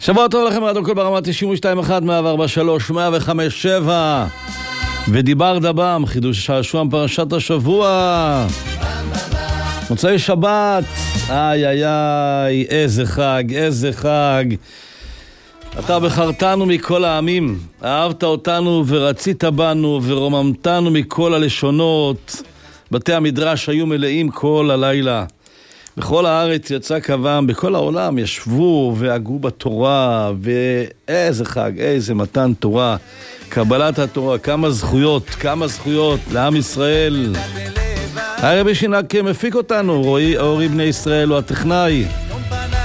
שבוע טוב לכם, רדיו קול ברמה 92.1, 104.3, 105.7 ודיבר דבם, חידוש שעשוע פרשת השבוע מוצאי שבת. איי איי איי, איזה חג, איזה חג. אתה בחרתנו מכל העמים, אהבת אותנו ורצית בנו ורוממתנו מכל הלשונות. בתי המדרש היו מלאים כל הלילה, בכל הארץ יצא קבם, בכל העולם ישבו והגו בתורה. ואיזה חג, איזה מתן תורה, קבלת התורה, כמה זכויות לעם ישראל. הרבי שינק מפיק אותנו, אורי בני ישראל הוא הטכנאי.